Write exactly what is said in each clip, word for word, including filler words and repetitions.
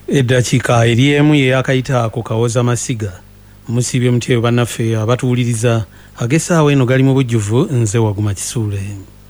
Eddakiika eri emu ye akayita ako kawoza masiga musibye mutyeyo bannaffe abatuwuliriza ag'essaawa eno gali mu bujjuvu nze Waguma Kisuule.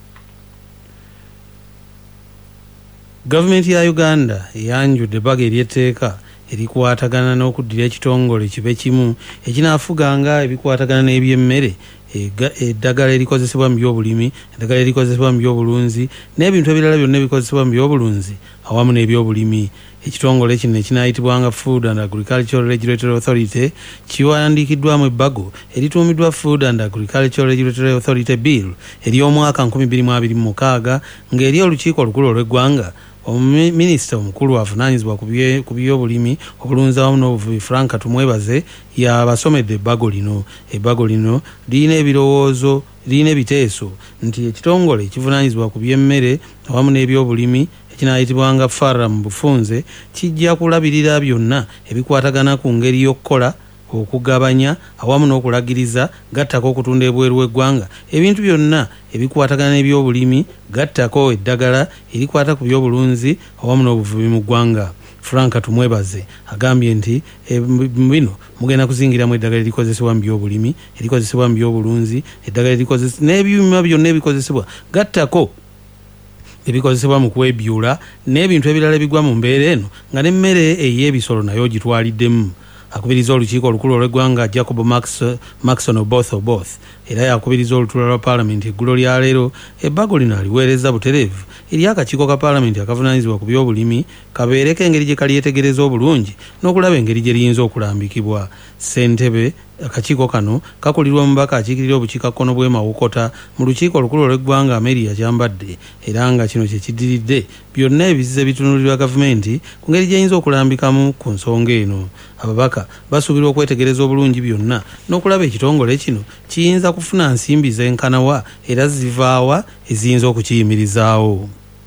Gavumenti ya Uganda yanjudde ebbaga ery'etteeka erikwatagana n'okuddira ekitongole kibe kimu ekinaafuganga ebikwatagana n'ebyemmere, eddagala erikozesebwa mu byobulimi, eddagala erikozesebwa mu byobulunzi n'ebintu ebirala byonna ebikozesebwa mu byobulunzi awamu n'ebyobulimi. Ekitongole kino ekinaayitibwanga Food and Agricultural Regulatory Authority kiwandiikiddwamu ebbago erituumiddwa Food and Agricultural Regulatory Authority Bill ery'omwaka nkumi bbiri mu abiri mu mukaaga ng'eri olukiiko olukulu olw'eggwanga. Minisita omukulu avunaanyizibwa ku byobulimi, obulunzi awamu n'obuvubi Frank Tumwebaze yabasomedde ebbago lino. Ebbago lino lirina ebirowoozo, lirina ebiteeso nti ekitongole ekivunaanyizibwa ku by'emmere awamu n'ebyobulimi ekinaayitibwanga Farra mu bufunze kijja kulabirira byonna ebikwatagana ku ngeri y'okukola, okugabanya awamu n'okulagiriza, gattako okutunda ebweru w'eggwanga ebintu byonna ebikwatagana n'ebyobulimi, gattako eddagala erikwata ku byobulunzi awamu n'obuvubi mu ggwanga. Frank Tumwebaze agambye nti bino mugenda kuzingiramu eddagala erikozesebwa mu byobulimi, erikozesebwa mu byobulunzi, eddagala erikozesebwa n'ebyuma byonna ebikozesebwa, gattako ebikozesebwa mu kwebyula n'ebintu ebirala ebigwa mu mbeera eno nga n'emmere ey'ebisolo nayo gitwaliddemu. Akubiriza olukiiko olukulu olw'eggwanga Jacob Max, Maxon Oboth Oboth era yakubiriza olutuula lwa paalamenti eggulo lya leero ebbago lino aliweereza butereevu eri akakiiko ka paalamenti akavunaanyizibwa ku byobulimi kabeereko engeri gye kalyetegereza obulungi n'okulaba engeri gye liyinza okulambikibwa. Ssentebe akakiiko kano kakulirwa omubaka akiikirira obukiikakkono bw'e Mawokota mu lukiiko olukulu olw'eggwanga Amelia Kyambadde era nga kino kye kiddiridde byonna ebizize bitunulirwa gavumenti ku ngeri gy'eyinza okulambikamu ku nsonga eno. Ababaka basuubirwa okwetegereza obulungi byonna n'okulaba ekitongole kino kiyinza kufuna nsimbi zenkanawa era zivaawa eziyinza okukiyimirizaawo.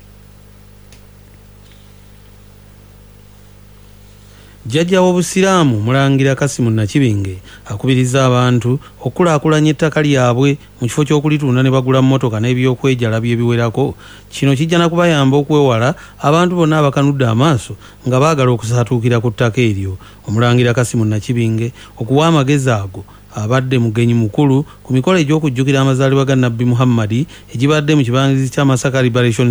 Jjajja w'obusiraamu Mulangira Kasimu Nakibinge akubiriza abantu okukulaakulanya ettaka lyabwe mu kifo ky'okulitunda ne bagula mmotoka n'ebyokwejalabya byebiwerako. Kino kijja na kubayamba okwewala abantu bonna abakanudde amaaso nga baagala okusaatuukira ku ttaka eryo. Omulangira Kasimu Nakibinge okuwa amagezi ago abadde mugenyi mukulu ku mikolo egy'okujjukira amazaalibwa ga Nabbi Muhammadi egibadde mu kibangirizi kya Masaka Liberation